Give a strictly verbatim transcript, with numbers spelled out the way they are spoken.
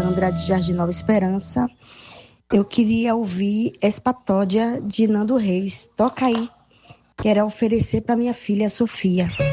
Sandra de Jardim Nova Esperança. Eu queria ouvir Espatódia de Nando Reis. Toca aí. Quero oferecer para minha filha Sofia.